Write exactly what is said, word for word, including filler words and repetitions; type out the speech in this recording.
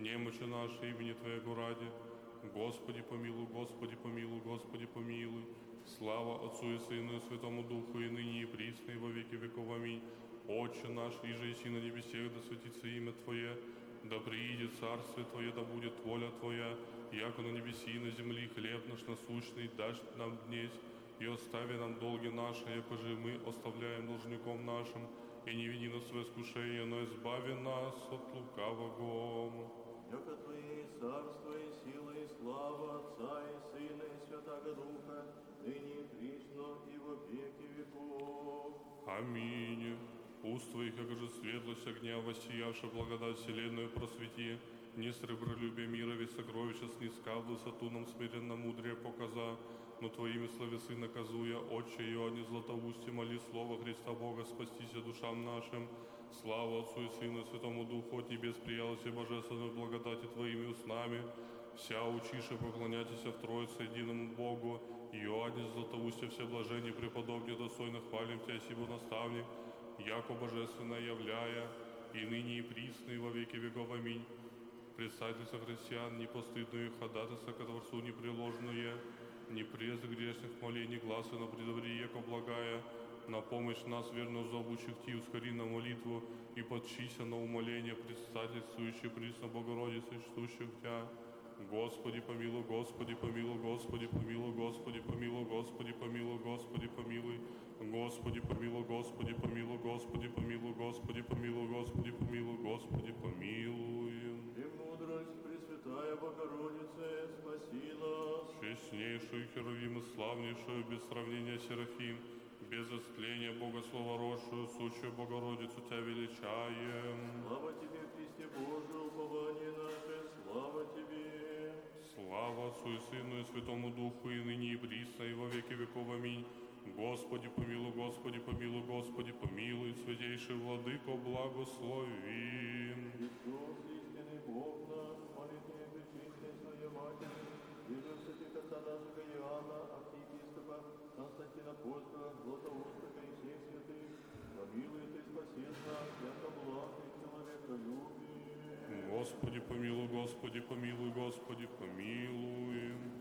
немощи наши имени Твоего ради. Господи помилуй, Господи помилуй, Господи помилуй. Слава Отцу и Сыну и Святому Духу, и ныне и присно, и во веки веков. Аминь. Отче наш, иже еси на небесех, да светится имя Твое, да приидет царствие Твое, да будет воля Твоя, яко на небеси и на земли хлеб наш насущный дашь нам днесь, и остави нам долги наши, яко же мы оставляем должником нашим, и не веди нас в искушение, но избави нас от лукавого. Яко Твое царство и сила и слава Отца и Сына и Святаго Духа, ныне и присно и во веки веков. Аминь. Уст Твоих, как же светлость огня, воссиявшая благодать вселенную просвети, не сребролюбие мира, ведь сокровища снискал, высоту нам смиренно мудрее показа, но Твоими словесы наказуя, Отче Иоанне Златоусте, моли Слово Христа Бога, спастися душам нашим. Слава Отцу и Сыну и Святому Духу, от небес приялся божественной благодати Твоими устнами, вся учише поклоняйтесь в Троице единому Богу. Иоанне Златоусте, все блажение преподобнее достойно хвалим Тебя, сибо наставник, яко божественно являя, и ныне и присно, и во веки веков. Аминь. Предстательство христиан, непостыдную ходатайство ко Творцу непреложное, не презы грешных молений гласа, но предвари, яко благая, на помощь нас, верно зовущих Ти, ускори на молитву и подчися на умоление предстательствующих присно Богородицы, чтущих Тя. Господи помилуй, Господи помилуй, Господи помилуй, Господи помилуй, Господи помилуй, Господи помилуй, Господи помилуй, Господи помилуй, Господи помилуй, Господи помилуй, Господи помилуй, Господи помилуй. Премудрость Пресвятая Богородице, спаси нас. Честнейшую Херувим и славнейшую, без сравнения Серафим, без истления Богословородшую, сущую Богородицу Тебя величаем. Слава Тебе, Христе Божий, упование наше, слава Тебе. Слава Отцу и Сыну и Святому Духу, и ныне и присно, и во веки веков. Аминь. Господи помилуй, Господи помилуй, Господи помилуй, святейший Владыко, благослови. Христос, истинный Бог наш, молитве Пречистой Своей Матери, Иже святых отца нашего Иоанна, архиепископа Константина Польского, Златоустого и всех святых, помилуй Ты, спаси нас, яко благ и человеколюбие. Господи помилуй, Господи помилуй, Господи помилуй.